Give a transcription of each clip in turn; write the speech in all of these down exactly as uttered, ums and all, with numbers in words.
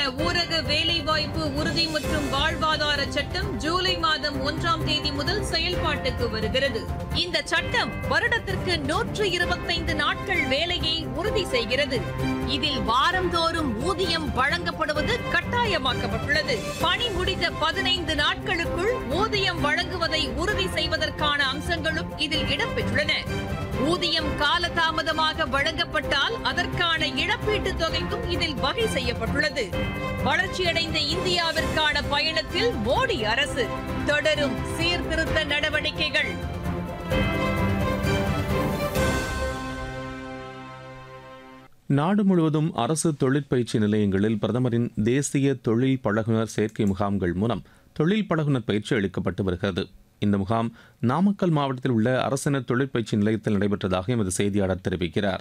ஊரக வேலைவாய்ப்பு உறுதி மற்றும் வாழ்வாதார சட்டம் ஜூலை மாதம் ஒன்றாம் தேதி முதல் செயல்பாட்டுக்கு வருகிறது. இந்த சட்டம் வருடத்திற்கு நூற்று இருபத்தைந்து நாட்கள் வேலையை உறுதி செய்கிறது. இதில் வாரந்தோறும் ஊதியம் வழங்கப்படுவது கட்டாயமாக்கப்பட்டுள்ளது. பணி முடிந்த பதினைந்து நாட்களுக்குள் ஊதியம் வழங்குவதை உறுதி செய்வதற்கான அம்சங்களும் இதில் இடம்பெற்றுள்ளன. ஊதியம் காலதாமதமாக வழங்கப்பட்டால் அதற்கான இழப்பீட்டுத் தொகைக்கும் இதில் வகை செய்யப்பட்டுள்ளது. வளர்ச்சியடைந்த இந்தியாவிற்கான பயணத்தில் மோடி அரசு தொடரும் சீர்திருத்த நடவடிக்கைகள். நாடு முழுவதும் அரசு தொழிற்பயிற்சி நிலையங்களில் பிரதமரின் தேசிய தொழில் பழகுனர் சேர்க்கை முகாம்கள் மூலம் தொழில் பழகுனர் பயிற்சி அளிக்கப்பட்டு வருகிறது. இந்த முகாம் நாமக்கல் மாவட்டத்தில் உள்ள அரசினர் தொழிற்பயிற்சி நிலையத்தில் நடைபெற்றதாக எமது செய்தியாளர் தெரிவிக்கிறார்.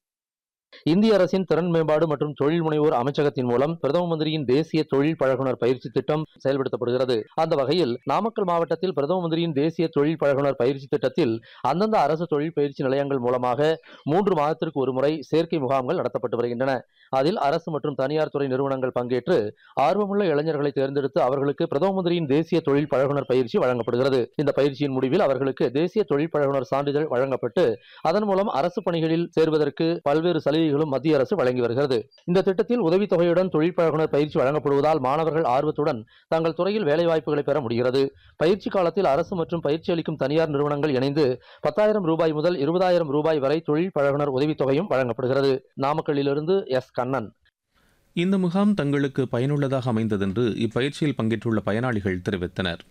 இந்திய அரசின் திறன் மேம்பாடு மற்றும் தொழில் முனைவோர் அமைச்சகத்தின் மூலம் பிரதம மந்திரியின் தேசிய தொழில் பழகுனர் பயிற்சி திட்டம் செயல்படுத்தப்படுகிறது. அந்த வகையில் நாமக்கல் மாவட்டத்தில் பிரதம மந்திரியின் தேசிய தொழில் பழகுனர் பயிற்சி திட்டத்தில் அந்தந்த அரசு தொழில் பயிற்சி நிலையங்கள் மூலமாக மூன்று மாதத்திற்கு ஒரு முறை சேர்க்கை முகாம்கள் நடத்தப்பட்டு வருகின்றன. அதில் அரசு மற்றும் தனியார் துறை நிறுவனங்கள் பங்கேற்று ஆர்வமுள்ள இளைஞர்களை தேர்ந்தெடுத்து அவர்களுக்கு பிரதம மந்திரியின் தேசிய தொழில் பழகுனர் பயிற்சி வழங்கப்படுகிறது. இந்த பயிற்சியின் முடிவில் அவர்களுக்கு தேசிய தொழில் பழகுனர் சான்றிதழ் வழங்கப்பட்டு அதன் மூலம் அரசு பணிகளில் சேர்வதற்கு பல்வேறு சலுகைகளும் மத்திய அரசு வழங்கி வருகிறது. இந்த திட்டத்தில் உதவித்தொகையுடன் தொழில் பழகுனர் பயிற்சி வழங்கப்படுவதால் மாணவர்கள் ஆர்வத்துடன் தங்கள் துறையில் வேலைவாய்ப்புகளை பெற முடிகிறது. பயிற்சி காலத்தில் அரசு மற்றும் பயிற்சி அளிக்கும் தனியார் நிறுவனங்கள் இணைந்து பத்தாயிரம் ரூபாய் முதல் இருபதாயிரம் ரூபாய் வரை தொழில் பழகுனர் உதவித்தொகையும் வழங்கப்படுகிறது. நாமக்கல்லிலிருந்து எஸ் கண்ணன். இந்த முகாம் தங்களுக்கு பயனுள்ளதாக அமைந்தது என்று இப்பயிற்சியில் பங்கேற்றுள்ள பயனாளிகள் தெரிவித்தனர்.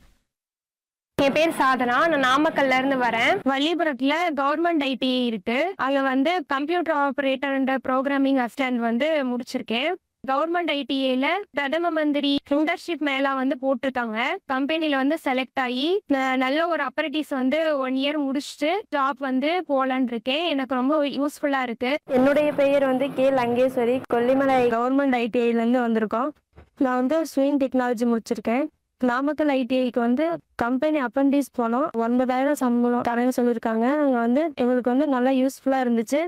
என் பேர் சாதனா, நான் நாமக்கல்ல இருந்து வரேன். வள்ளிபுரத்துல கவர்மெண்ட் ஐடி இருக்கு. அங்க வந்து கம்ப்யூட்டர் ஆபரேட்டர் என்ற ப்ரோக்ராமிங் அசிஸ்டன்ட் வந்து முடிச்சிருக்கேன். கவர்மெண்ட் ஐடிஏல பிரதம மந்திரி இன்டர்ன்ஷிப் மேலா வந்து போட்டிருக்காங்க. கம்பெனில வந்து செலக்ட் ஆகி நல்ல ஒரு அப்ரண்டிஸ் வந்து ஒன் இயர் முடிச்சுட்டு ஜாப் வந்து போலான் இருக்கேன். எனக்கு ரொம்ப யூஸ்ஃபுல்லா இருக்கு. என்னுடைய பெயர் வந்து கே லங்கேஸ்வரி. கொல்லிமலை கவர்மெண்ட் ஐடிஐல இருந்து வந்திருக்கோம். நான் வந்து ஸ்விங் டெக்னாலஜி முடிச்சிருக்கேன். நாமக்கல் ஐடிஐக்கு வந்து கம்பெனி அப்ரண்டிஸ் போனோம். ஒன்பதாயிரம் சம்பளம் தரேன்னு சொல்லியிருக்காங்க. அங்கே வந்து எங்களுக்கு வந்து நல்லா யூஸ்ஃபுல்லாக இருந்துச்சு.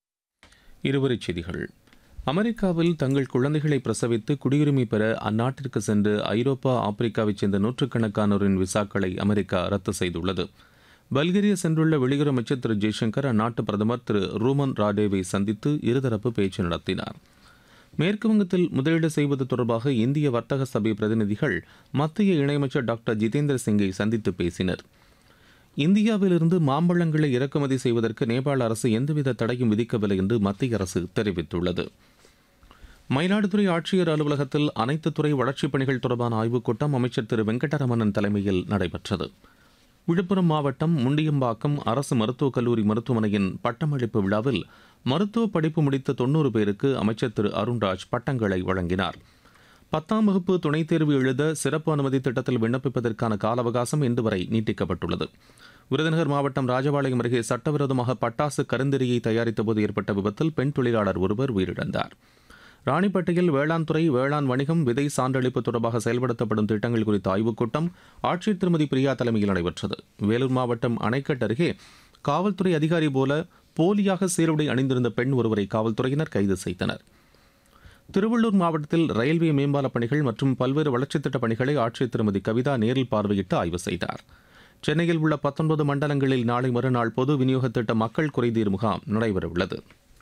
இருவரிச் செய்திகள். அமெரிக்காவில் தங்கள் குழந்தைகளை பிரசவித்து குடியுரிமை பெற அந்நாட்டிற்கு சென்று ஐரோப்பா ஆப்பிரிக்காவைச் சேர்ந்த நூற்றுக்கணக்கானோரின் விசாக்களை அமெரிக்கா ரத்து செய்துள்ளது. பல்கேரியா சென்றுள்ள வெளியுறவு அமைச்சர் திரு ஜெய்சங்கர் அந்நாட்டு பிரதமர் திரு ரூமன் ராடேவை சந்தித்து இருதரப்பு பேச்சு நடத்தினார். மேற்கு வங்கத்தில் முதலீடு செய்வது தொடர்பாக இந்திய வர்த்தக சபை பிரதிநிதிகள் மத்திய இணையமைச்சர் டாக்டர் ஜிதேந்திர சிங்கை சந்தித்து பேசினர். இந்தியாவிலிருந்து மாம்பழங்களை இறக்குமதி செய்வதற்கு நேபாள அரசு எந்தவித தடையும் விதிக்கவில்லை என்று மத்திய அரசு தெரிவித்துள்ளது. மயிலாடுதுறை ஆட்சியர் அலுவலகத்தில் அனைத்து துறை வளர்ச்சிப் பணிகள் தொடர்பான ஆய்வுக் கூட்டம் அமைச்சர் திரு வெங்கடரமணன் தலைமையில் நடைபெற்றது. விழுப்புரம் மாவட்டம் முண்டியம்பாக்கம் அரசு மருத்துவக் கல்லூரி மருத்துவமனையின் பட்டமளிப்பு விழாவில் மருத்துவ படிப்பு முடித்த தொன்னூறு பேருக்கு அமைச்சர் திரு அருண்ராஜ் பட்டங்களை வழங்கினார். பத்தாம் வகுப்பு துணைத் தேர்வு எழுத சிறப்பு அனுமதி திட்டத்தில் விண்ணப்பிப்பதற்கான கால அவகாசம் இன்று வரை நீட்டிக்கப்பட்டுள்ளது. விருதுநகர் மாவட்டம் ராஜபாளையம் அருகே சட்டவிரோதமாக பட்டாசு கருந்தெறியை தயாரித்தபோது ஏற்பட்ட விபத்தில் பெண் தொழிலாளர் ஒருவர் உயிரிழந்தார். ராணிப்பேட்டையில் வேளாண் துறை வேளாண் வணிகம் விதை சான்றளிப்பு தொடர்பாக செயல்படுத்தப்படும் திட்டங்கள் குறித்த ஆய்வுக் கூட்டம் ஆட்சியர் திருமதி பிரியா தலைமையில் நடைபெற்றது. வேலூர் மாவட்டம் அணைக்கட் அருகே காவல்துறை அதிகாரி போல போலியாக சீருடை அணிந்திருந்த பெண் ஒருவரை காவல்துறையினர் கைது செய்தனர். திருவள்ளூர் மாவட்டத்தில் ரயில்வே மேம்பாலப் பணிகள் மற்றும் பல்வேறு வளர்ச்சித் திட்டப் பணிகளை ஆட்சியர் திருமதி கவிதா நேரில் பார்வையிட்டு ஆய்வு செய்தார். சென்னையில் உள்ள பத்தொன்பது மண்டலங்களில் நாளை மறுநாள் பொது விநியோக திட்ட மக்கள் குறைதீர் முகாம் நடைபெறவுள்ளது.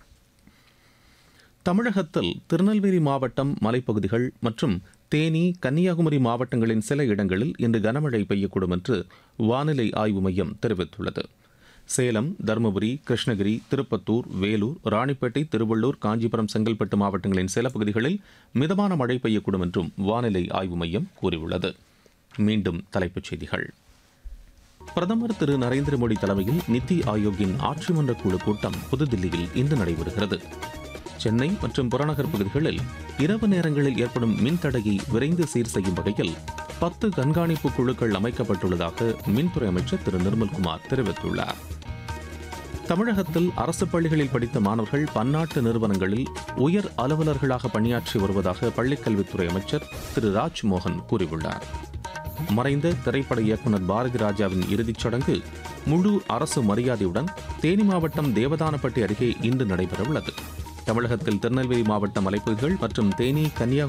தமிழகத்தில் திருநெல்வேலி மாவட்டம் மலைப்பகுதிகள் மற்றும் தேனி கன்னியாகுமரி மாவட்டங்களின் சில இடங்களில் இன்று கனமழை பெய்யக்கூடும் என்று வானிலை ஆய்வு மையம் தெரிவித்துள்ளது. சேலம், தருமபுரி, கிருஷ்ணகிரி, திருப்பத்தூர், வேலூர், ராணிப்பேட்டை, திருவள்ளூர், காஞ்சிபுரம், செங்கல்பட்டு மாவட்டங்களின் சில பகுதிகளில் மிதமான மழை பெய்யக்கூடும் என்றும் வானிலை ஆய்வு மையம் கூறியுள்ளது. மீண்டும் தலைப்புச் செய்திகள். பிரதமர் திரு நரேந்திர மோடி தலைமையில் நித்தி ஆயோக்கின் ஆட்சி மன்ற குழு கூட்டம் புதுதில்லியில் இன்று நடைபெறுகிறது. சென்னை மற்றும் புறநகர் பகுதிகளில் இரவு நேரங்களில் ஏற்படும் மின்தடையை விரைந்து சீர் செய்யும் வகையில் பத்து கண்காணிப்பு குழுக்கள் அமைக்கப்பட்டுள்ளதாக மின்துறை அமைச்சர் திரு நிர்மல்குமார் தெரிவித்துள்ளார். தமிழகத்தில் அரசு பள்ளிகளில் படித்த மாணவர்கள் பன்னாட்டு நிறுவனங்களில் உயர் அலுவலர்களாக பணியாற்றி வருவதாக பள்ளிக்கல்வித்துறை அமைச்சர் திரு ராஜ்மோகன் கூறியுள்ளார். மறைந்த திரைப்பட இயக்குநர் பாரதி ராஜாவின் இறுதிச் சடங்கு முழு அரசு மரியாதையுடன் தேனி மாவட்டம் தேவதானப்பட்டி அருகே இன்று நடைபெறவுள்ளது. தமிழகத்தில் திருநெல்வேலி மாவட்ட மலைப்பகுதிகள் மற்றும் தேனி கன்னியாகுமரி